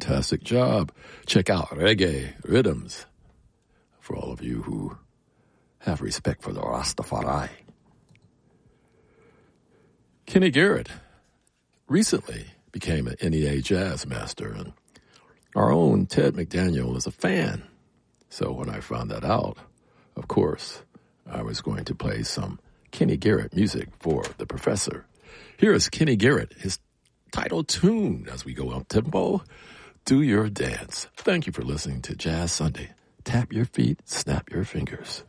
fantastic job. Check out Reggae Rhythms for all of you who have respect for the Rastafari. Kenny Garrett recently became an NEA jazz master, and our own Ted McDaniel is a fan. So when I found that out, of course, I was going to play some Kenny Garrett music for the professor. Here is Kenny Garrett, his title tune as we go up tempo, Do Your Dance. Thank you for listening to Jazz Sunday. Tap your feet, snap your fingers.